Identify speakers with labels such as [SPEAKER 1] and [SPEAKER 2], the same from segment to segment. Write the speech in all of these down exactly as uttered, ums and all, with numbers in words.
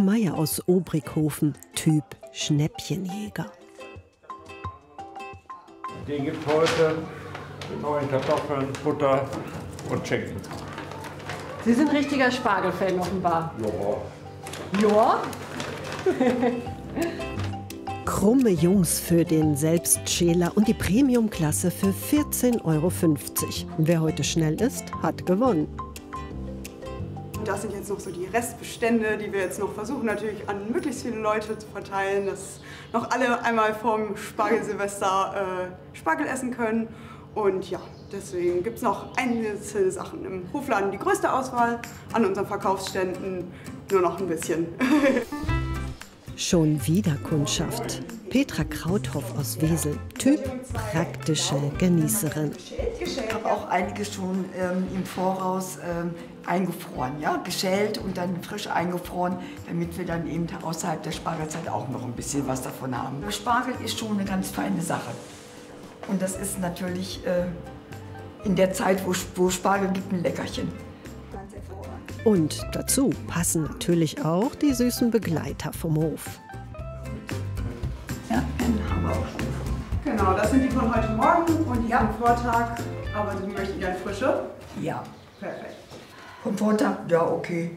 [SPEAKER 1] Meyer aus Obrighofen, Typ Schnäppchenjäger.
[SPEAKER 2] Den gibt heute mit neuen Kartoffeln, Butter und Schinken.
[SPEAKER 3] Sie sind richtiger Spargelfan offenbar.
[SPEAKER 2] Ja.
[SPEAKER 3] Ja?
[SPEAKER 1] Krumme Jungs für den Selbstschäler und die Premiumklasse für vierzehn Euro fünfzig. Wer heute schnell ist, hat gewonnen.
[SPEAKER 4] Das sind jetzt noch so die Restbestände, die wir jetzt noch versuchen natürlich an möglichst viele Leute zu verteilen, dass noch alle einmal vom Spargelsilvester äh, Spargel essen können. Und ja, deswegen gibt es noch einzelne Sachen im Hofladen, die größte Auswahl, an unseren Verkaufsständen nur noch ein bisschen.
[SPEAKER 1] Schon wieder Kundschaft. Petra Krauthoff aus Wesel, Typ praktische Genießerin.
[SPEAKER 5] Ich habe auch einige schon ähm, im Voraus ähm, eingefroren, ja, geschält und dann frisch eingefroren, damit wir dann eben außerhalb der Spargelzeit auch noch ein bisschen was davon haben. Spargel ist schon eine ganz feine Sache. Und das ist natürlich äh, in der Zeit, wo, wo Spargel gibt, ein Leckerchen.
[SPEAKER 1] Und dazu passen natürlich auch die süßen Begleiter vom Hof.
[SPEAKER 5] Ja, den haben wir auch schon.
[SPEAKER 4] Genau, das sind die von heute Morgen und die am Vortag. Aber Sie möchten gerne frische?
[SPEAKER 5] Ja.
[SPEAKER 4] Perfekt.
[SPEAKER 5] Vom Vortag? Ja, okay.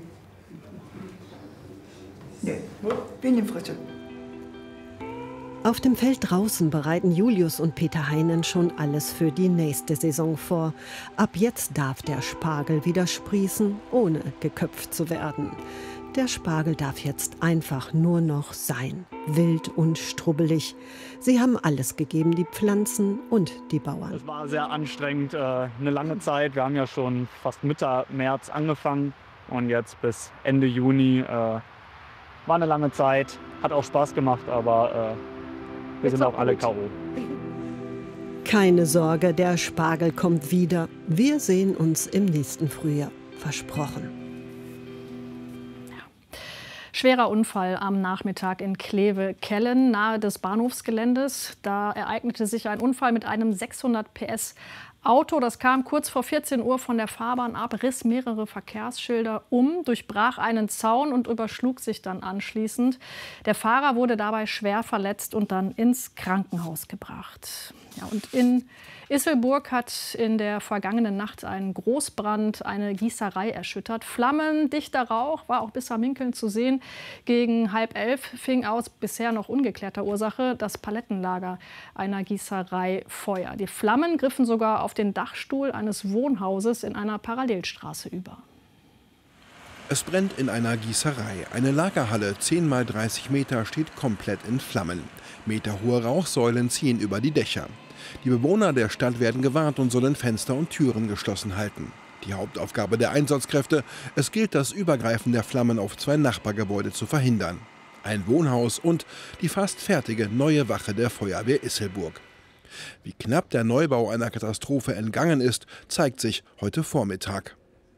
[SPEAKER 5] Nee, wir nehmen frische.
[SPEAKER 1] Auf dem Feld draußen bereiten Julius und Peter Heinen schon alles für die nächste Saison vor. Ab jetzt darf der Spargel wieder sprießen, ohne geköpft zu werden. Der Spargel darf jetzt einfach nur noch sein. Wild und strubbelig. Sie haben alles gegeben, die Pflanzen und die Bauern.
[SPEAKER 6] Es war sehr anstrengend, äh, eine lange Zeit. Wir haben ja schon fast Mitte März angefangen und jetzt bis Ende Juni. Äh, war eine lange Zeit, hat auch Spaß gemacht, aber äh, wir sind auch alle K O
[SPEAKER 1] Keine Sorge, der Spargel kommt wieder. Wir sehen uns im nächsten Frühjahr. Versprochen.
[SPEAKER 7] Schwerer Unfall am Nachmittag in Kleve-Kellen, nahe des Bahnhofsgeländes. Da ereignete sich ein Unfall mit einem sechshundert P S Auto. Das kam kurz vor vierzehn Uhr von der Fahrbahn ab, riss mehrere Verkehrsschilder um, durchbrach einen Zaun und überschlug sich dann anschließend. Der Fahrer wurde dabei schwer verletzt und dann ins Krankenhaus gebracht. Ja, und in Isselburg hat in der vergangenen Nacht ein Großbrand eine Gießerei erschüttert. Flammen, dichter Rauch, war auch bis am Minkeln zu sehen. Gegen halb elf fing aus bisher noch ungeklärter Ursache das Palettenlager einer Gießerei Feuer. Die Flammen griffen sogar auf den Dachstuhl eines Wohnhauses in einer Parallelstraße über.
[SPEAKER 8] Es brennt in einer Gießerei. Eine Lagerhalle, zehn mal dreißig Meter, steht komplett in Flammen. Meterhohe Rauchsäulen ziehen über die Dächer. Die Bewohner der Stadt werden gewarnt und sollen Fenster und Türen geschlossen halten. Die Hauptaufgabe der Einsatzkräfte: Es gilt, das Übergreifen der Flammen auf zwei Nachbargebäude zu verhindern. Ein Wohnhaus und die fast fertige neue Wache der Feuerwehr Isselburg. Wie knapp der Neubau einer Katastrophe entgangen ist, zeigt sich heute Vormittag.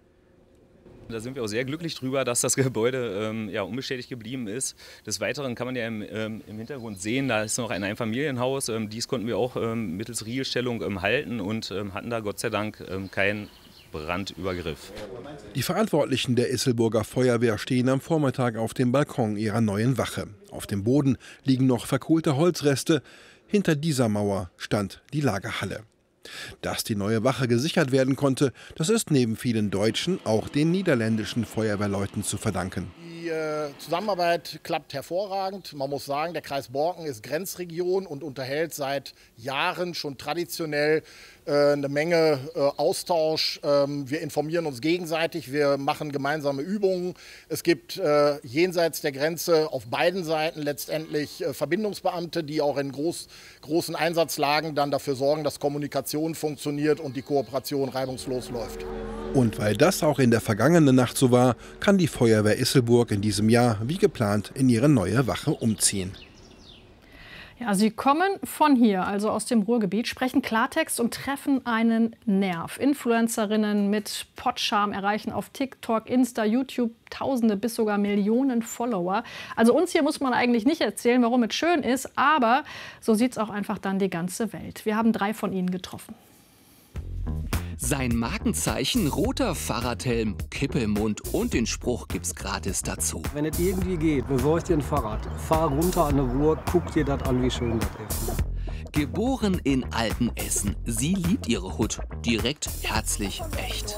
[SPEAKER 9] Da sind wir auch sehr glücklich drüber, dass das Gebäude ähm, ja, unbeschädigt geblieben ist. Des Weiteren kann man ja im, ähm, im Hintergrund sehen, da ist noch ein Einfamilienhaus. Ähm, dies konnten wir auch ähm, mittels Riegelstellung ähm, halten und ähm, hatten da Gott sei Dank ähm, keinen Brandübergriff.
[SPEAKER 8] Die Verantwortlichen der Isselburger Feuerwehr stehen am Vormittag auf dem Balkon ihrer neuen Wache. Auf dem Boden liegen noch verkohlte Holzreste. Hinter dieser Mauer stand die Lagerhalle. Dass die neue Wache gesichert werden konnte, das ist neben vielen deutschen auch den niederländischen Feuerwehrleuten zu verdanken.
[SPEAKER 10] Die äh, Zusammenarbeit klappt hervorragend. Man muss sagen, der Kreis Borken ist Grenzregion und unterhält seit Jahren schon traditionell äh, eine Menge äh, Austausch. Ähm, wir informieren uns gegenseitig, wir machen gemeinsame Übungen. Es gibt äh, jenseits der Grenze auf beiden Seiten letztendlich äh, Verbindungsbeamte, die auch in groß, großen Einsatzlagen dann dafür sorgen, dass Kommunikation funktioniert und die Kooperation reibungslos läuft.
[SPEAKER 8] Und weil das auch in der vergangenen Nacht so war, kann die Feuerwehr Isselburg in diesem Jahr wie geplant in ihre neue Wache umziehen.
[SPEAKER 7] Ja, sie kommen von hier, also aus dem Ruhrgebiet, sprechen Klartext und treffen einen Nerv. Influencerinnen mit Potscham erreichen auf TikTok, Insta, YouTube Tausende bis sogar Millionen Follower. Also uns hier muss man eigentlich nicht erzählen, warum es schön ist, aber so sieht es auch einfach dann die ganze Welt. Wir haben drei von ihnen getroffen.
[SPEAKER 11] Sein Markenzeichen, roter Fahrradhelm, Kippe im Mund und den Spruch gibt's gratis dazu.
[SPEAKER 12] Wenn es irgendwie geht, besorg dir ein Fahrrad. Fahr runter an der Ruhr, guck dir das an, wie schön das ist.
[SPEAKER 11] Geboren in Altenessen. Sie liebt ihre Hut. Direkt, herzlich, echt.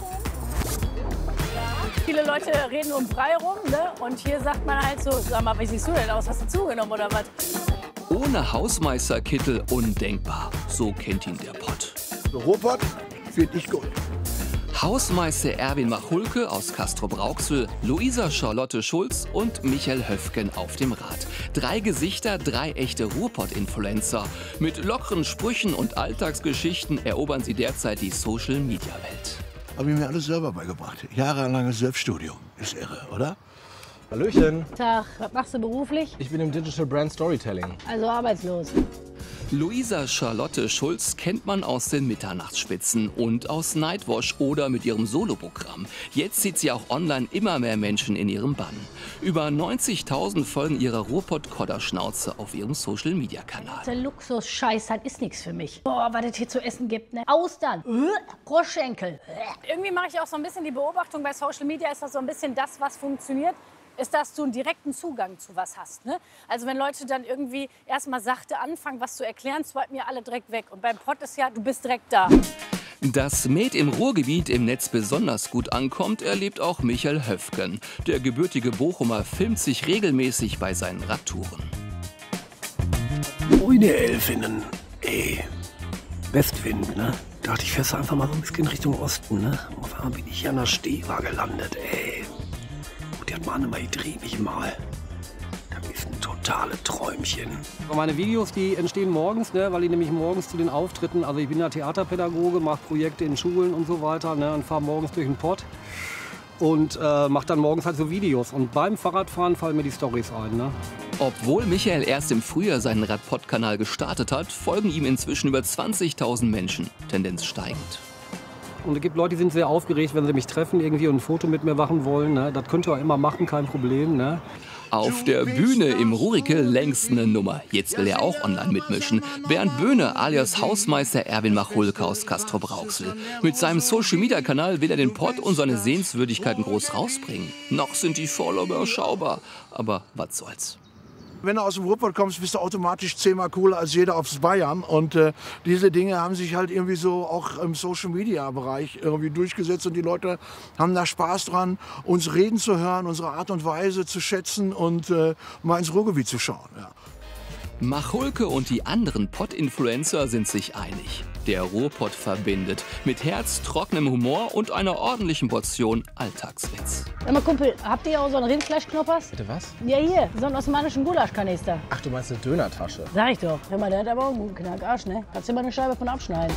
[SPEAKER 13] Viele Leute reden um frei rum, ne? Und hier sagt man halt so, sag mal, wie siehst du denn aus? Hast du zugenommen oder was?
[SPEAKER 11] Ohne Hausmeisterkittel undenkbar. So kennt ihn der Pott.
[SPEAKER 14] Ruhrpott wird nicht gut.
[SPEAKER 11] Hausmeister Erwin Machulke aus Castrop-Rauxel, Luisa Charlotte Schulz und Michael Höfgen auf dem Rad. Drei Gesichter, drei echte Ruhrpott-Influencer. Mit lockeren Sprüchen und Alltagsgeschichten erobern sie derzeit die Social-Media-Welt.
[SPEAKER 14] Habe ich mir alles selber beigebracht. Jahrelanges Selbststudium. Ist irre, oder?
[SPEAKER 15] Hallöchen.
[SPEAKER 13] Tag, was machst du beruflich?
[SPEAKER 15] Ich bin im Digital Brand Storytelling.
[SPEAKER 13] Also arbeitslos.
[SPEAKER 11] Luisa Charlotte Schulz kennt man aus den Mitternachtsspitzen und aus Nightwash oder mit ihrem Soloprogramm. Jetzt sieht sie auch online immer mehr Menschen in ihrem Bann. Über neunzigtausend folgen ihrer Ruhrpott-Kodderschnauze auf ihrem Social-Media-Kanal.
[SPEAKER 13] Der Luxus-Scheiß, das ist nichts für mich. Boah, was es hier zu essen gibt, ne? Austern, Froschschenkel. Irgendwie mache ich auch so ein bisschen die Beobachtung, bei Social Media ist das so ein bisschen das, was funktioniert. Ist, dass du einen direkten Zugang zu was hast. Ne? Also wenn Leute dann irgendwie erstmal sachte anfangen, was zu erklären, swipen mir alle direkt weg. Und beim Pott ist ja, du bist direkt da.
[SPEAKER 11] Dass Made im Ruhrgebiet im Netz besonders gut ankommt, erlebt auch Michael Höfgen. Der gebürtige Bochumer filmt sich regelmäßig bei seinen Radtouren.
[SPEAKER 12] Moin, ihr Elfinnen. Ey, Westwind, ne? Dachte ich, fährst einfach mal so ein bisschen Richtung Osten, ne? Auf einmal bin ich hier an der Stewa gelandet, ey. Die hat Mann immer, ich dreh mich mal. Das ist ein totales Träumchen. Meine Videos, die entstehen morgens, ne, weil ich nämlich morgens zu den Auftritten, also ich bin ja Theaterpädagoge, mache Projekte in Schulen und so weiter, ne, und fahre morgens durch den Pott und äh, mache dann morgens halt so Videos. Und beim Fahrradfahren fallen mir die Storys ein. Ne?
[SPEAKER 11] Obwohl Michael erst im Frühjahr seinen Radpott-Kanal gestartet hat, folgen ihm inzwischen über zwanzigtausend Menschen, Tendenz steigend.
[SPEAKER 12] Und es gibt Leute, die sind sehr aufgeregt, wenn sie mich treffen irgendwie und ein Foto mit mir machen wollen. Ne? Das könnt ihr auch immer machen, kein Problem. Ne?
[SPEAKER 11] Auf der Bühne im Rurike längst eine Nummer. Jetzt will er auch online mitmischen. Bernd Böhne alias Hausmeister Erwin Machulke aus Castrop-Rauxel. Mit seinem Social-Media-Kanal will er den Pott und seine Sehenswürdigkeiten groß rausbringen. Noch sind die Follower überschaubar, aber was soll's.
[SPEAKER 14] Wenn du aus dem Ruhrpott kommst, bist du automatisch zehnmal cooler als jeder aus Bayern. Und äh, diese Dinge haben sich halt irgendwie so auch im Social-Media-Bereich irgendwie durchgesetzt. Und die Leute haben da Spaß dran, uns reden zu hören, unsere Art und Weise zu schätzen und äh, mal ins Ruhrgebiet zu schauen. Ja.
[SPEAKER 11] Machulke und die anderen Pott-Influencer sind sich einig. Der Ruhrpott verbindet. Mit Herz, trockenem Humor und einer ordentlichen Portion Alltagswitz.
[SPEAKER 13] Sag mal, Kumpel, habt ihr auch so einen Rindfleischknoppers?
[SPEAKER 15] Bitte was?
[SPEAKER 13] Ja, hier, so einen osmanischen Gulaschkanister.
[SPEAKER 15] Ach, du meinst eine Dönertasche?
[SPEAKER 13] Sag ich doch. Hör mal, der hat aber auch einen guten Knackarsch, ne? Kannst du mal eine Scheibe von abschneiden.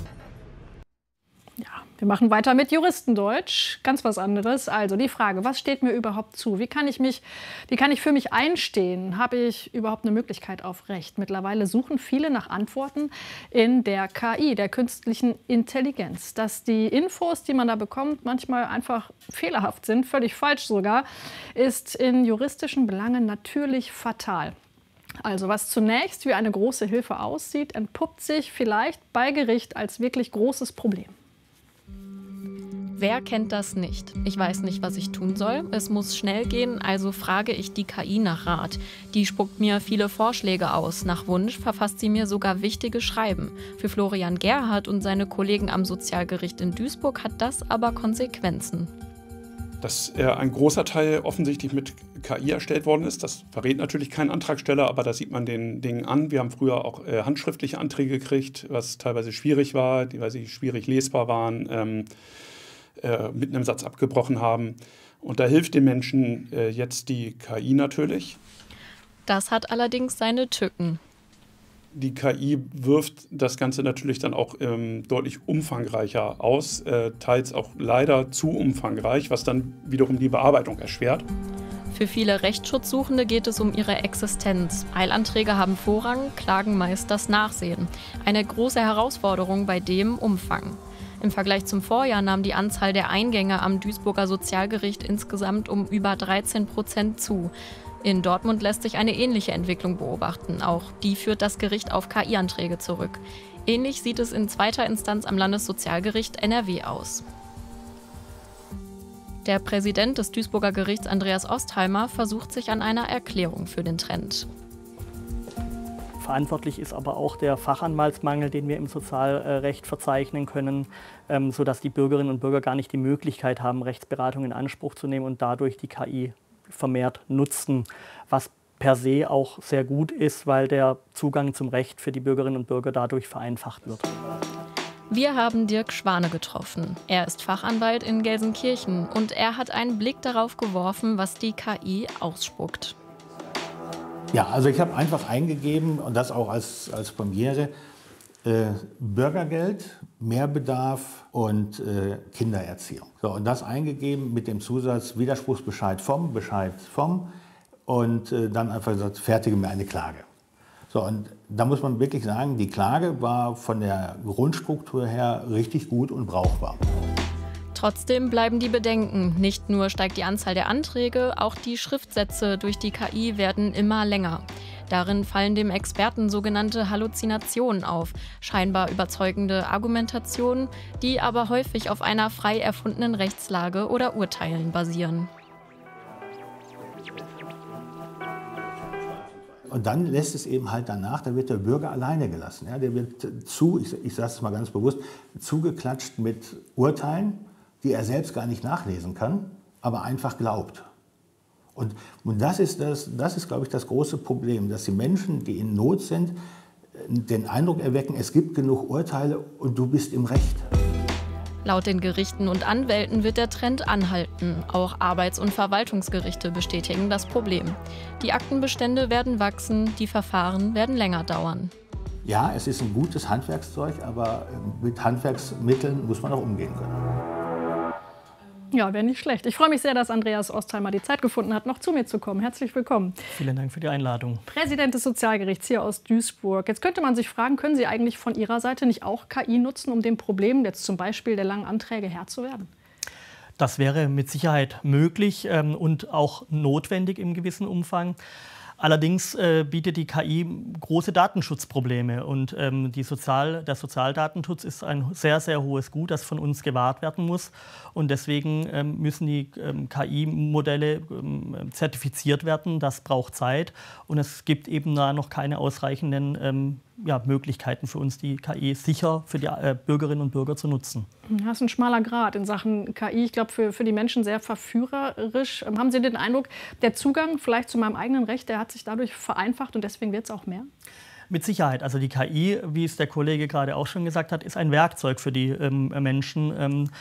[SPEAKER 7] Ja, wir machen weiter mit Juristendeutsch. Ganz was anderes. Also die Frage, was steht mir überhaupt zu? Wie kann ich mich, wie kann ich für mich einstehen? Habe ich überhaupt eine Möglichkeit auf Recht? Mittlerweile suchen viele nach Antworten in der K I, der künstlichen Intelligenz. Dass die Infos, die man da bekommt, manchmal einfach fehlerhaft sind, völlig falsch sogar, ist in juristischen Belangen natürlich fatal. Also was zunächst wie eine große Hilfe aussieht, entpuppt sich vielleicht bei Gericht als wirklich großes Problem.
[SPEAKER 16] Wer kennt das nicht? Ich weiß nicht, was ich tun soll. Es muss schnell gehen, also frage ich die K I nach Rat. Die spuckt mir viele Vorschläge aus. Nach Wunsch verfasst sie mir sogar wichtige Schreiben. Für Florian Gerhardt und seine Kollegen am Sozialgericht in Duisburg hat das aber Konsequenzen.
[SPEAKER 17] Dass äh, ein großer Teil offensichtlich mit K I erstellt worden ist, das verrät natürlich kein Antragsteller, aber da sieht man den Dingen an. Wir haben früher auch äh, handschriftliche Anträge gekriegt, was teilweise schwierig war, die, weil sie schwierig lesbar waren. Ähm, Äh, mit einem Satz abgebrochen haben. Und da hilft den Menschen äh, jetzt die K I natürlich.
[SPEAKER 16] Das hat allerdings seine Tücken.
[SPEAKER 17] Die K I wirft das Ganze natürlich dann auch ähm, deutlich umfangreicher aus, äh, teils auch leider zu umfangreich, was dann wiederum die Bearbeitung erschwert.
[SPEAKER 16] Für viele Rechtsschutzsuchende geht es um ihre Existenz. Eilanträge haben Vorrang, Klagen meist das Nachsehen. Eine große Herausforderung bei dem Umfang. Im Vergleich zum Vorjahr nahm die Anzahl der Eingänge am Duisburger Sozialgericht insgesamt um über dreizehn Prozent zu. In Dortmund lässt sich eine ähnliche Entwicklung beobachten. Auch die führt das Gericht auf K I-Anträge zurück. Ähnlich sieht es in zweiter Instanz am Landessozialgericht N R W aus. Der Präsident des Duisburger Gerichts, Andreas Ostheimer, versucht sich an einer Erklärung für den Trend.
[SPEAKER 18] Verantwortlich ist aber auch der Fachanwaltsmangel, den wir im Sozialrecht verzeichnen können, sodass die Bürgerinnen und Bürger gar nicht die Möglichkeit haben, Rechtsberatung in Anspruch zu nehmen und dadurch die K I vermehrt nutzen, was per se auch sehr gut ist, weil der Zugang zum Recht für die Bürgerinnen und Bürger dadurch vereinfacht wird.
[SPEAKER 16] Wir haben Dirk Schwane getroffen. Er ist Fachanwalt in Gelsenkirchen und er hat einen Blick darauf geworfen, was die K I ausspuckt.
[SPEAKER 19] Ja, also ich habe einfach eingegeben, und das auch als, als Premiere, äh, Bürgergeld, Mehrbedarf und äh, Kindererziehung. So, und das eingegeben mit dem Zusatz Widerspruchsbescheid vom, Bescheid vom und äh, dann einfach gesagt, fertige mir eine Klage. So, und da muss man wirklich sagen, die Klage war von der Grundstruktur her richtig gut und brauchbar.
[SPEAKER 16] Trotzdem bleiben die Bedenken. Nicht nur steigt die Anzahl der Anträge, auch die Schriftsätze durch die K I werden immer länger. Darin fallen dem Experten sogenannte Halluzinationen auf, scheinbar überzeugende Argumentationen, die aber häufig auf einer frei erfundenen Rechtslage oder Urteilen basieren.
[SPEAKER 19] Und dann lässt es eben halt danach, da wird der Bürger alleine gelassen. Ja, der wird zu, ich, ich sage es mal ganz bewusst, zugeklatscht mit Urteilen, die er selbst gar nicht nachlesen kann, aber einfach glaubt. Und, und das ist, das, das ist, glaube ich, das große Problem, dass die Menschen, die in Not sind, den Eindruck erwecken, es gibt genug Urteile und du bist im Recht.
[SPEAKER 16] Laut den Gerichten und Anwälten wird der Trend anhalten. Auch Arbeits- und Verwaltungsgerichte bestätigen das Problem. Die Aktenbestände werden wachsen, die Verfahren werden länger dauern.
[SPEAKER 19] Ja, es ist ein gutes Handwerkszeug, aber mit Handwerksmitteln muss man auch umgehen können.
[SPEAKER 7] Ja, wäre nicht schlecht. Ich freue mich sehr, dass Andreas Ostheimer die Zeit gefunden hat, noch zu mir zu kommen. Herzlich willkommen.
[SPEAKER 18] Vielen Dank für die Einladung.
[SPEAKER 7] Präsident des Sozialgerichts hier aus Duisburg. Jetzt könnte man sich fragen, können Sie eigentlich von Ihrer Seite nicht auch K I nutzen, um dem Problem jetzt zum Beispiel der langen Anträge Herr zu werden?
[SPEAKER 18] Das wäre mit Sicherheit möglich ähm, und auch notwendig im gewissen Umfang. Allerdings äh, bietet die K I große Datenschutzprobleme und ähm, die Sozial-, der Sozialdatenschutz ist ein sehr, sehr hohes Gut, das von uns gewahrt werden muss. Und deswegen ähm, müssen die ähm, K I-Modelle ähm, zertifiziert werden. Das braucht Zeit und es gibt eben da noch keine ausreichenden ähm, ja, Möglichkeiten für uns, die K I sicher für die äh, Bürgerinnen und Bürger zu nutzen.
[SPEAKER 7] Das ist ein schmaler Grat in Sachen K I. Ich glaube, für, für die Menschen sehr verführerisch. Ähm, haben Sie den Eindruck, der Zugang vielleicht zu meinem eigenen Recht, der hat sich dadurch vereinfacht und deswegen wird es auch mehr?
[SPEAKER 18] Mit Sicherheit. Also die K I, wie es der Kollege gerade auch schon gesagt hat, ist ein Werkzeug für die ähm, Menschen, ähm,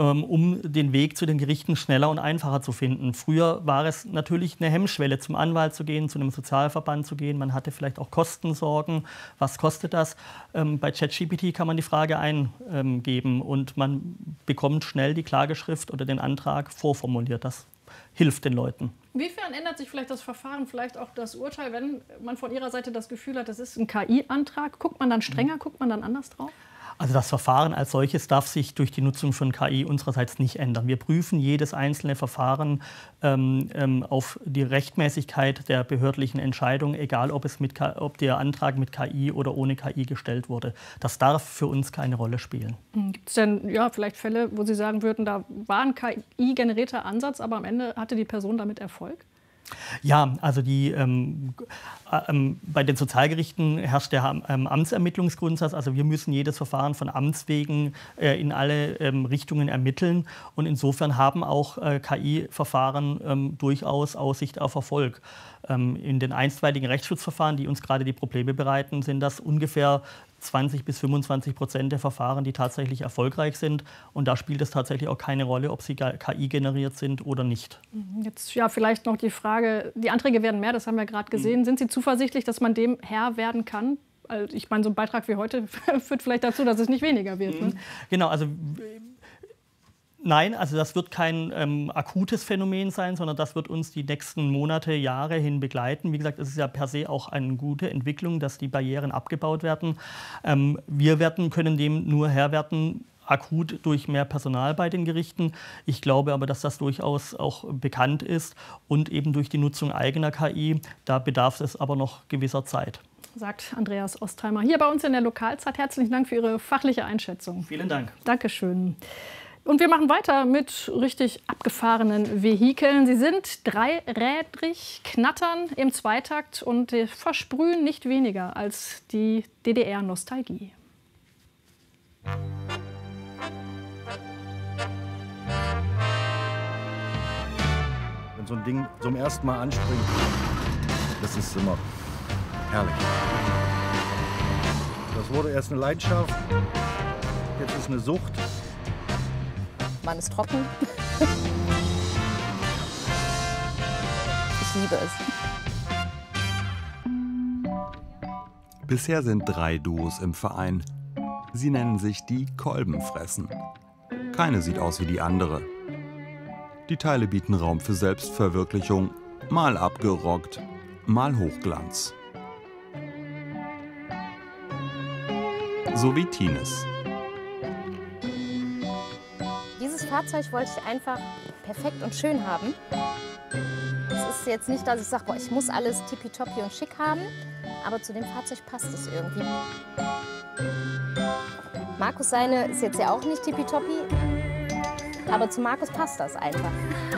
[SPEAKER 18] um den Weg zu den Gerichten schneller und einfacher zu finden. Früher war es natürlich eine Hemmschwelle, zum Anwalt zu gehen, zu einem Sozialverband zu gehen. Man hatte vielleicht auch Kostensorgen. Was kostet das? Ähm, bei ChatGPT kann man die Frage eingeben und man bekommt schnell die Klageschrift oder den Antrag vorformuliert. Das hilft den Leuten.
[SPEAKER 7] Inwiefern ändert sich vielleicht das Verfahren, vielleicht auch das Urteil, wenn man von Ihrer Seite das Gefühl hat, das ist ein K I-Antrag? Guckt man dann strenger, guckt man dann anders drauf?
[SPEAKER 18] Also das Verfahren als solches darf sich durch die Nutzung von K I unsererseits nicht ändern. Wir prüfen jedes einzelne Verfahren ähm, ähm, auf die Rechtmäßigkeit der behördlichen Entscheidung, egal ob, es mit K ob der Antrag mit K I oder ohne K I gestellt wurde. Das darf für uns keine Rolle spielen.
[SPEAKER 7] Gibt es denn ja, vielleicht Fälle, wo Sie sagen würden, da war ein K I-generierter Ansatz, aber am Ende hatte die Person damit Erfolg?
[SPEAKER 18] Ja, also die, ähm, ähm, bei den Sozialgerichten herrscht der ähm, Amtsermittlungsgrundsatz. Also wir müssen jedes Verfahren von Amts wegen äh, in alle ähm, Richtungen ermitteln. Und insofern haben auch äh, K I-Verfahren ähm, durchaus Aussicht auf Erfolg. Ähm, in den einstweiligen Rechtsschutzverfahren, die uns gerade die Probleme bereiten, sind das ungefähr zwanzig bis fünfundzwanzig Prozent der Verfahren, die tatsächlich erfolgreich sind. Und da spielt es tatsächlich auch keine Rolle, ob sie K I-generiert sind oder nicht.
[SPEAKER 7] Jetzt ja vielleicht noch die Frage, die Anträge werden mehr, das haben wir gerade gesehen. Mhm. Sind Sie zuversichtlich, dass man dem Herr werden kann? Also ich meine, so ein Beitrag wie heute führt vielleicht dazu, dass es nicht weniger wird. Mhm. Ne?
[SPEAKER 18] Genau, also nein, also das wird kein ähm, akutes Phänomen sein, sondern das wird uns die nächsten Monate, Jahre hin begleiten. Wie gesagt, es ist ja per se auch eine gute Entwicklung, dass die Barrieren abgebaut werden. Ähm, wir werden, können dem nur Herr werden, akut durch mehr Personal bei den Gerichten. Ich glaube aber, dass das durchaus auch bekannt ist und eben durch die Nutzung eigener K I. Da bedarf es aber noch gewisser Zeit.
[SPEAKER 7] sagt Andreas Ostheimer hier bei uns in der Lokalzeit. Herzlichen Dank für Ihre fachliche Einschätzung.
[SPEAKER 18] Vielen Dank.
[SPEAKER 7] Dankeschön. Und wir machen weiter mit richtig abgefahrenen Vehikeln. Sie sind dreirädrig, knattern im Zweitakt und versprühen nicht weniger als die D D R-Nostalgie.
[SPEAKER 20] Wenn so ein Ding zum ersten Mal anspringt, das ist immer herrlich. Das wurde erst eine Leidenschaft, jetzt ist eine Sucht.
[SPEAKER 21] Man ist trocken. Ich liebe es.
[SPEAKER 22] Bisher sind drei Duos im Verein. Sie nennen sich die Kolbenfressen. Keine sieht aus wie die andere. Die Teile bieten Raum für Selbstverwirklichung, mal abgerockt, mal Hochglanz. So wie Tines.
[SPEAKER 21] Dieses Fahrzeug wollte ich einfach perfekt und schön haben. Es ist jetzt nicht, dass ich sage, boah, ich muss alles tippitoppi und schick haben, aber zu dem Fahrzeug passt es irgendwie. Markus seine ist jetzt ja auch nicht tippitoppi, aber zu Markus passt das einfach.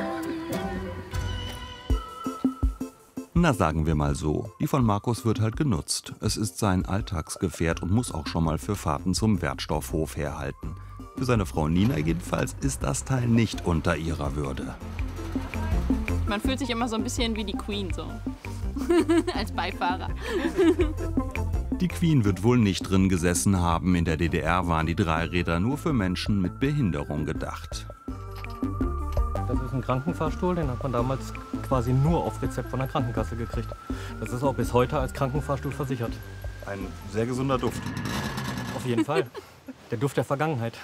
[SPEAKER 22] Na, sagen wir mal so, die von Markus wird halt genutzt. Es ist sein Alltagsgefährt und muss auch schon mal für Fahrten zum Wertstoffhof herhalten. Für seine Frau Nina jedenfalls ist das Teil nicht unter ihrer Würde.
[SPEAKER 23] Man fühlt sich immer so ein bisschen wie die Queen, so als Beifahrer.
[SPEAKER 22] Die Queen wird wohl nicht drin gesessen haben. In der D D R waren die Dreiräder nur für Menschen mit Behinderung gedacht.
[SPEAKER 15] Das ist ein Krankenfahrstuhl, den hat man damals quasi nur auf Rezept von der Krankenkasse gekriegt. Das ist auch bis heute als Krankenfahrstuhl versichert.
[SPEAKER 22] Ein sehr gesunder Duft.
[SPEAKER 15] Auf jeden Fall. Der Duft der Vergangenheit.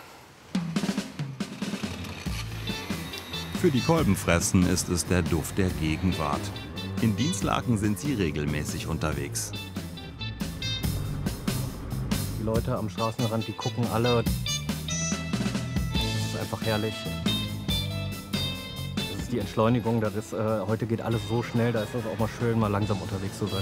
[SPEAKER 22] Für die Kolbenfressen ist es der Duft der Gegenwart. In Dienstlaken sind sie regelmäßig unterwegs.
[SPEAKER 15] Die Leute am Straßenrand, die gucken alle. Das ist einfach herrlich. Das ist die Entschleunigung. Das ist, äh, heute geht alles so schnell, da ist es auch mal schön, mal langsam unterwegs zu sein.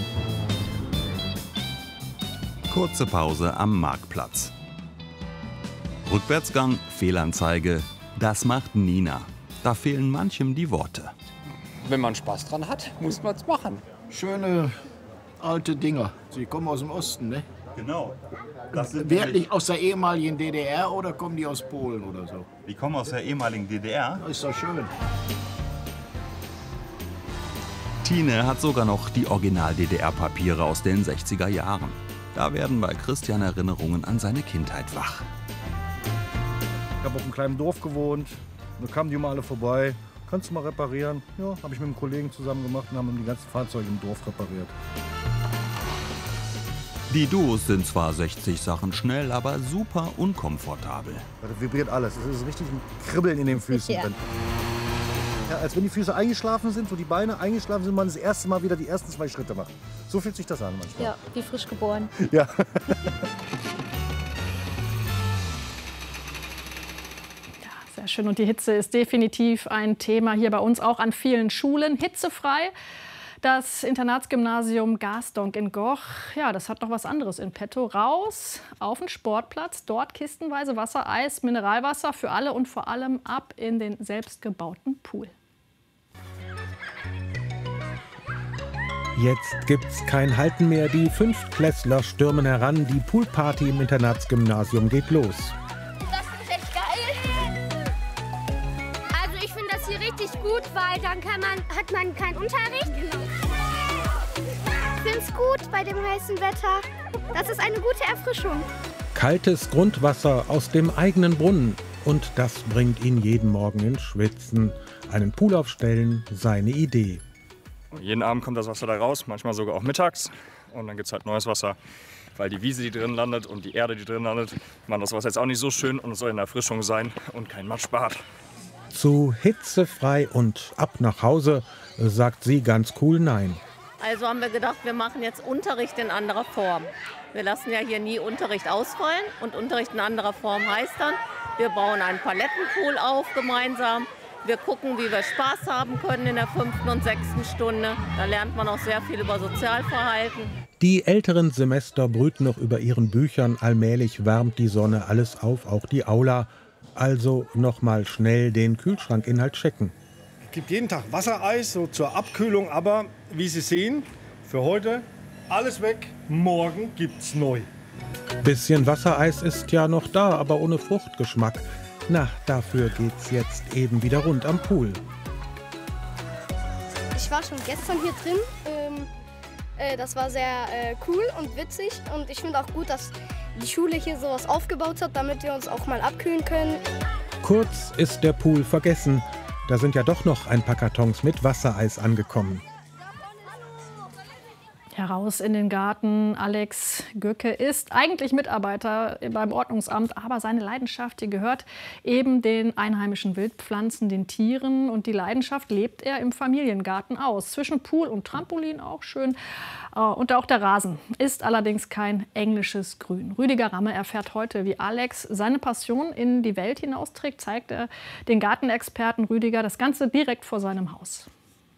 [SPEAKER 22] Kurze Pause am Marktplatz. Rückwärtsgang, Fehlanzeige. Das macht Nina. Da fehlen manchem die Worte.
[SPEAKER 24] Wenn man Spaß dran hat, muss man es machen.
[SPEAKER 14] Schöne alte Dinger. Sie kommen aus dem Osten, ne?
[SPEAKER 22] Genau.
[SPEAKER 14] Wirklich aus der ehemaligen D D R oder kommen die aus Polen oder so?
[SPEAKER 22] Die kommen aus der ehemaligen D D R.
[SPEAKER 14] Ist doch schön.
[SPEAKER 22] Tine hat sogar noch die Original-D D R-Papiere aus den sechziger Jahren. Da werden bei Christian Erinnerungen an seine Kindheit wach.
[SPEAKER 20] Ich habe auf einem kleinen Dorf gewohnt. Da kamen die mal alle vorbei. Kannst du mal reparieren? Ja, habe ich mit einem Kollegen zusammen gemacht und haben die ganzen Fahrzeuge im Dorf repariert.
[SPEAKER 22] Die Duos sind zwar sechzig Sachen schnell, aber super unkomfortabel.
[SPEAKER 20] Da vibriert alles. Es ist richtig ein Kribbeln in den Füßen
[SPEAKER 21] Ja.
[SPEAKER 20] drin. Ja, als wenn die Füße eingeschlafen sind, so die Beine eingeschlafen sind, man das erste Mal wieder die ersten zwei Schritte macht. So fühlt sich das an manchmal.
[SPEAKER 21] Ja, wie frisch geboren.
[SPEAKER 20] Ja.
[SPEAKER 7] Sehr schön. Und die Hitze ist definitiv ein Thema hier bei uns auch an vielen Schulen. Hitzefrei. Das Internatsgymnasium Garsdonck in Goch, ja, das hat noch was anderes in petto. Raus auf den Sportplatz, dort kistenweise Wasser, Eis, Mineralwasser für alle und vor allem ab in den selbstgebauten Pool.
[SPEAKER 25] Jetzt gibt's kein Halten mehr. Die Fünftklässler stürmen heran. Die Poolparty im Internatsgymnasium geht los.
[SPEAKER 26] Das ist echt geil. Also ich finde das hier richtig gut, weil dann kann man, hat man keinen Unterricht. Ich finde es gut bei dem heißen Wetter. Das ist eine gute Erfrischung.
[SPEAKER 25] Kaltes Grundwasser aus dem eigenen Brunnen. Und das bringt ihn jeden Morgen ins Schwitzen. Einen Pool aufstellen, seine Idee.
[SPEAKER 6] Jeden Abend kommt das Wasser da raus, manchmal sogar auch mittags. Und dann gibt es halt neues Wasser, weil die Wiese, die drin landet und die Erde, die drin landet, man das Wasser jetzt auch nicht so schön und es soll eine Erfrischung sein und kein Matschbad.
[SPEAKER 25] Zu hitzefrei und ab nach Hause, sagt sie ganz cool nein.
[SPEAKER 27] Also haben wir gedacht, wir machen jetzt Unterricht in anderer Form. Wir lassen ja hier nie Unterricht ausfallen und Unterricht in anderer Form heißt dann, wir bauen einen Palettenpool auf gemeinsam. Wir gucken, wie wir Spaß haben können in der fünften und sechsten Stunde. Da lernt man auch sehr viel über Sozialverhalten.
[SPEAKER 25] Die älteren Semester brüten noch über ihren Büchern. Allmählich wärmt die Sonne alles auf, auch die Aula. Also noch mal schnell den Kühlschrankinhalt checken.
[SPEAKER 1] Es gibt jeden Tag Wassereis, so zur Abkühlung. Aber wie Sie sehen, für heute alles weg. Morgen gibt's neu.
[SPEAKER 25] Bisschen Wassereis ist ja noch da, aber ohne Fruchtgeschmack. Na, dafür geht's jetzt eben wieder rund am Pool.
[SPEAKER 2] Ich war schon gestern hier drin. Ähm, äh, das war sehr äh, cool und witzig. Und ich finde auch gut, dass die Schule hier sowas aufgebaut hat, damit wir uns auch mal abkühlen können.
[SPEAKER 25] Kurz ist der Pool vergessen. Da sind ja doch noch ein paar Kartons mit Wassereis angekommen.
[SPEAKER 7] Heraus in den Garten. Alex Göcke ist eigentlich Mitarbeiter beim Ordnungsamt, aber seine Leidenschaft, die gehört eben den einheimischen Wildpflanzen, den Tieren. Und die Leidenschaft lebt er im Familiengarten aus. Zwischen Pool und Trampolin auch schön. Und auch der Rasen ist allerdings kein englisches Grün. Rüdiger Ramme erfährt heute, wie Alex seine Passion in die Welt hinausträgt, zeigt er den Gartenexperten Rüdiger das Ganze direkt vor seinem Haus.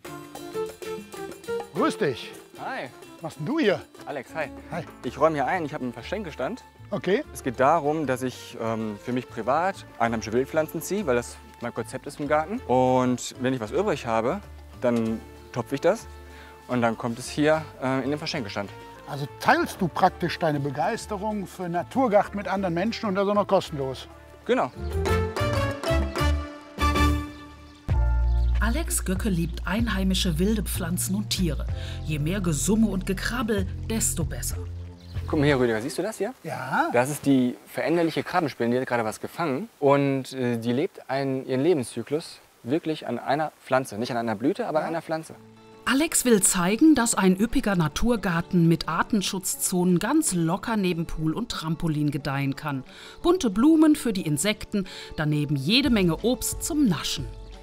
[SPEAKER 3] Grüß dich.
[SPEAKER 4] Hi.
[SPEAKER 3] Was machst denn du hier?
[SPEAKER 4] Alex, hi.
[SPEAKER 3] Hi.
[SPEAKER 4] Ich räume hier ein, ich habe einen Verschenkestand.
[SPEAKER 3] Okay.
[SPEAKER 4] Es geht darum, dass ich ähm, für mich privat einheimische Wildpflanzen ziehe, weil das mein Konzept ist im Garten. Und wenn ich was übrig habe, dann topfe ich das und dann kommt es hier äh, in den Verschenkestand.
[SPEAKER 3] Also teilst du praktisch deine Begeisterung für Naturgarten mit anderen Menschen und das auch noch kostenlos?
[SPEAKER 4] Genau.
[SPEAKER 5] Alex Göcke liebt einheimische wilde Pflanzen und Tiere. Je mehr Gesumme und Gekrabbel, desto besser.
[SPEAKER 4] Guck mal hier, Rüdiger, siehst du das hier?
[SPEAKER 3] Ja.
[SPEAKER 4] Das ist die veränderliche Krabbenspinne, die hat gerade was gefangen. Und äh, die lebt einen, ihren Lebenszyklus wirklich an einer Pflanze. Nicht an einer Blüte, aber an einer Pflanze.
[SPEAKER 5] Alex will zeigen, dass ein üppiger Naturgarten mit Artenschutzzonen ganz locker neben Pool und Trampolin gedeihen kann. Bunte Blumen für die Insekten, daneben jede Menge Obst zum Naschen.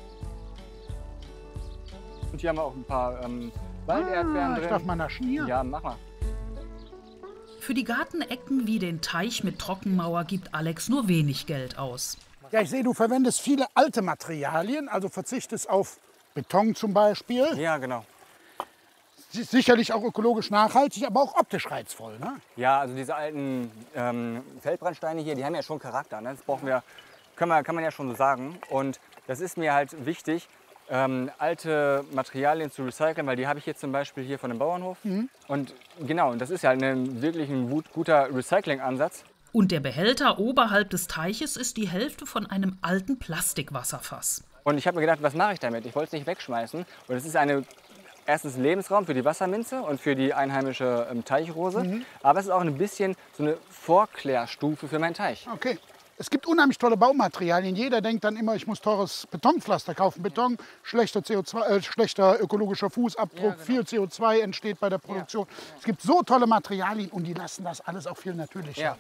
[SPEAKER 4] Und hier haben wir auch ein paar ähm, Walderdbeeren
[SPEAKER 3] ah,
[SPEAKER 4] drin.
[SPEAKER 3] Ich darf mal naschen hier?
[SPEAKER 4] Ja, mach mal.
[SPEAKER 5] Für die Gartenecken wie den Teich mit Trockenmauer gibt Alex nur wenig Geld aus.
[SPEAKER 3] Ja, ich sehe, du verwendest viele alte Materialien, also verzichtest auf Beton zum Beispiel.
[SPEAKER 4] Ja, genau.
[SPEAKER 3] Sicherlich auch ökologisch nachhaltig, aber auch optisch reizvoll, ne?
[SPEAKER 4] Ja, also diese alten ähm, Feldbrandsteine hier, die haben ja schon Charakter. Ne? Das brauchen wir, können wir, kann man ja schon so sagen. Und das ist mir halt wichtig, Ähm, alte Materialien zu recyceln, weil die habe ich jetzt zum Beispiel hier von dem Bauernhof. Mhm. Und genau, und das ist ja eine, wirklich ein gut, guter Recycling-Ansatz.
[SPEAKER 5] Und der Behälter oberhalb des Teiches ist die Hälfte von einem alten Plastikwasserfass.
[SPEAKER 4] Und ich habe mir gedacht, was mache ich damit? Ich wollte es nicht wegschmeißen. Und es ist eine, erstens ein Lebensraum für die Wasserminze und für die einheimische ähm, Teichrose. Mhm. Aber es ist auch ein bisschen so eine Vorklärstufe für meinen Teich.
[SPEAKER 3] Okay. Es gibt unheimlich tolle Baumaterialien. Jeder denkt dann immer, ich muss teures Betonpflaster kaufen. Beton, schlechter, C O zwei, äh, schlechter ökologischer Fußabdruck, ja, genau. Viel C O zwei entsteht bei der Produktion. Ja. Es gibt so tolle Materialien und die lassen das alles auch viel natürlicher. Ja.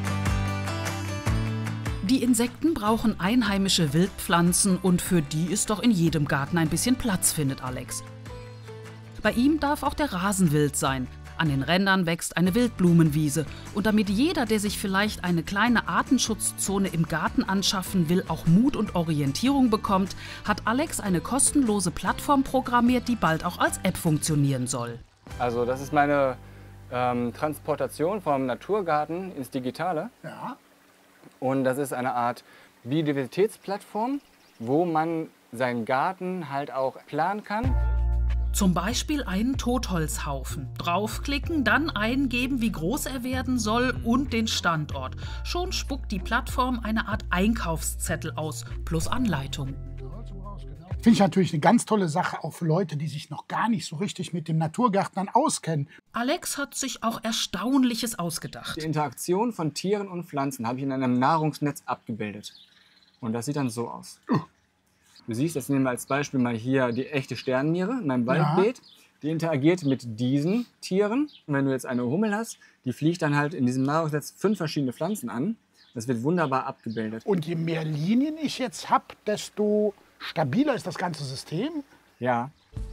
[SPEAKER 5] Die Insekten brauchen einheimische Wildpflanzen und für die ist doch in jedem Garten ein bisschen Platz, findet Alex. Bei ihm darf auch der Rasen wild sein. An den Rändern wächst eine Wildblumenwiese. Und damit jeder, der sich vielleicht eine kleine Artenschutzzone im Garten anschaffen will, auch Mut und Orientierung bekommt, hat Alex eine kostenlose Plattform programmiert, die bald auch als App funktionieren soll.
[SPEAKER 4] Also das ist meine ähm, Transportation vom Naturgarten ins Digitale.
[SPEAKER 3] Ja.
[SPEAKER 4] Und das ist eine Art Biodiversitätsplattform, wo man seinen Garten halt auch planen kann.
[SPEAKER 5] Zum Beispiel einen Totholzhaufen. Draufklicken, dann eingeben, wie groß er werden soll und den Standort. Schon spuckt die Plattform eine Art Einkaufszettel aus, plus Anleitung.
[SPEAKER 3] Finde ich natürlich eine ganz tolle Sache, auch für Leute, die sich noch gar nicht so richtig mit dem Naturgärtnern auskennen.
[SPEAKER 5] Alex hat sich auch Erstaunliches ausgedacht.
[SPEAKER 4] Die Interaktion von Tieren und Pflanzen habe ich in einem Nahrungsnetz abgebildet. Und das sieht dann so aus. Uh. Du siehst, jetzt nehmen wir als Beispiel mal hier die echte Sternenniere in meinem Waldbeet. Ja. Die interagiert mit diesen Tieren. Und wenn du jetzt eine Hummel hast, die fliegt dann halt in diesem Nahrungsnetz fünf verschiedene Pflanzen an. Das wird wunderbar abgebildet.
[SPEAKER 3] Und je mehr Linien ich jetzt habe, desto stabiler ist das ganze System?
[SPEAKER 4] Ja.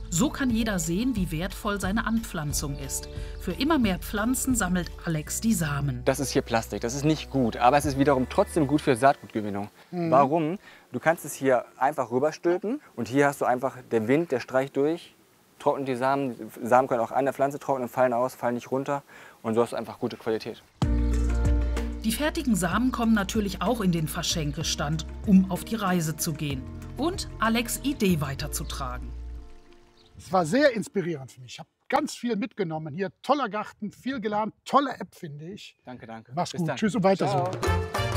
[SPEAKER 5] So kann jeder sehen, wie wertvoll seine Anpflanzung ist. Für immer mehr Pflanzen sammelt Alex die Samen.
[SPEAKER 4] Das ist hier Plastik, das ist nicht gut, aber es ist wiederum trotzdem gut für Saatgutgewinnung.
[SPEAKER 5] Mhm.
[SPEAKER 4] Warum? Du kannst es hier einfach rüberstülpen und hier hast du einfach, der Wind, der streicht durch, trocknet die Samen. Die Samen können auch an der Pflanze trocknen, fallen aus, fallen nicht runter und so hast du einfach gute Qualität.
[SPEAKER 5] Die fertigen Samen kommen natürlich auch in den Verschenkestand, um auf die Reise zu gehen und Alex' Idee weiterzutragen.
[SPEAKER 3] Es war sehr inspirierend für mich. Ich habe ganz viel mitgenommen. Hier toller Garten, viel gelernt, tolle App, finde ich.
[SPEAKER 4] Danke, danke.
[SPEAKER 3] Mach's
[SPEAKER 4] Bis
[SPEAKER 3] gut.
[SPEAKER 4] dann.
[SPEAKER 3] Tschüss und weiter
[SPEAKER 4] Ciao.
[SPEAKER 3] so.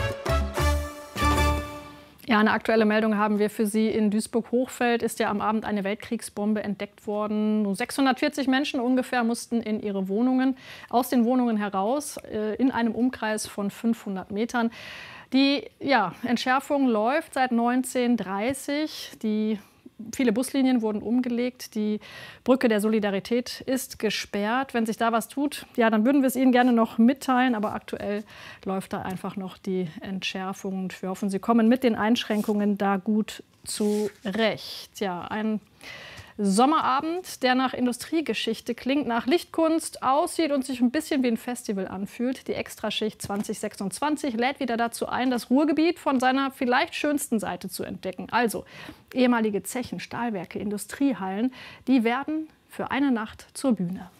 [SPEAKER 7] Ja, eine aktuelle Meldung haben wir für Sie. In Duisburg-Hochfeld ist ja am Abend eine Weltkriegsbombe entdeckt worden. Nur sechshundertvierzig Menschen ungefähr mussten in ihre Wohnungen, aus den Wohnungen heraus, äh, in einem Umkreis von fünfhundert Metern. Die ja, Entschärfung läuft seit neunzehnhundertdreißig. Die Viele Buslinien wurden umgelegt. Die Brücke der Solidarität ist gesperrt. Wenn sich da was tut, ja, dann würden wir es Ihnen gerne noch mitteilen. Aber aktuell läuft da einfach noch die Entschärfung. Und wir hoffen, Sie kommen mit den Einschränkungen da gut zurecht. Ja, ein Sommerabend, der nach Industriegeschichte klingt, nach Lichtkunst aussieht und sich ein bisschen wie ein Festival anfühlt. Die Extraschicht zwanzig sechsundzwanzig lädt wieder dazu ein, das Ruhrgebiet von seiner vielleicht schönsten Seite zu entdecken. Also ehemalige Zechen, Stahlwerke, Industriehallen, die werden für eine Nacht zur Bühne.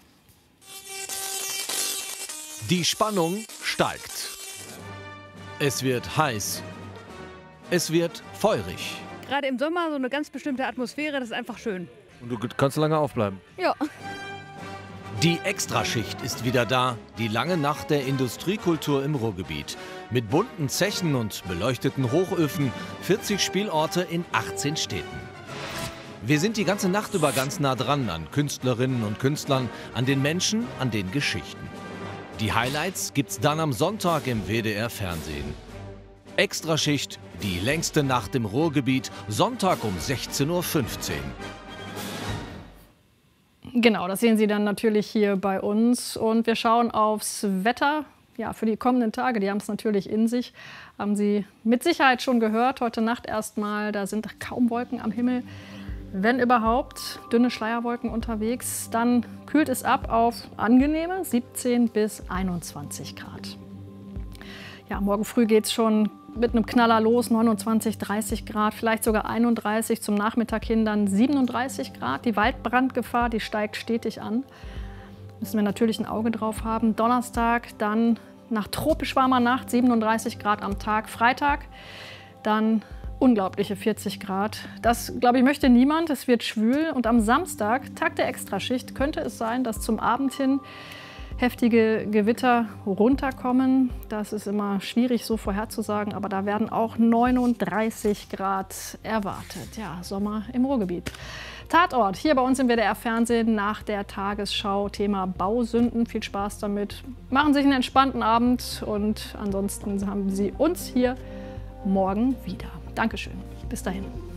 [SPEAKER 8] Die Spannung steigt. Es wird heiß. Es wird feurig.
[SPEAKER 9] Gerade im Sommer so eine ganz bestimmte Atmosphäre, das ist einfach schön.
[SPEAKER 15] Und du kannst lange aufbleiben.
[SPEAKER 9] Ja.
[SPEAKER 8] Die Extraschicht ist wieder da, die lange Nacht der Industriekultur im Ruhrgebiet. Mit bunten Zechen und beleuchteten Hochöfen, vierzig Spielorte in achtzehn Städten. Wir sind die ganze Nacht über ganz nah dran an Künstlerinnen und Künstlern, an den Menschen, an den Geschichten. Die Highlights gibt's dann am Sonntag im W D R Fernsehen. Extraschicht, die längste Nacht im Ruhrgebiet, Sonntag um sechzehn Uhr fünfzehn.
[SPEAKER 7] Genau, das sehen Sie dann natürlich hier bei uns. Und wir schauen aufs Wetter. Ja, für die kommenden Tage, die haben es natürlich in sich. Haben Sie mit Sicherheit schon gehört. Heute Nacht erstmal, da sind kaum Wolken am Himmel. Wenn überhaupt, dünne Schleierwolken unterwegs. Dann kühlt es ab auf angenehme siebzehn bis einundzwanzig Grad. Ja, morgen früh geht es schon mit einem Knaller los, neunundzwanzig, dreißig Grad, vielleicht sogar einunddreißig, zum Nachmittag hin dann siebenunddreißig Grad. Die Waldbrandgefahr, die steigt stetig an. Müssen wir natürlich ein Auge drauf haben. Donnerstag dann nach tropisch warmer Nacht, siebenunddreißig Grad am Tag. Freitag dann unglaubliche vierzig Grad. Das, glaube ich, möchte niemand. Es wird schwül. Und am Samstag, Tag der Extraschicht, könnte es sein, dass zum Abend hin heftige Gewitter runterkommen. Das ist immer schwierig so vorherzusagen, aber da werden auch neununddreißig Grad erwartet. Ja, Sommer im Ruhrgebiet. Tatort, hier bei uns im W D R Fernsehen nach der Tagesschau, Thema Bausünden. Viel Spaß damit. Machen Sie sich einen entspannten Abend und ansonsten haben Sie uns hier morgen wieder. Dankeschön. Bis dahin.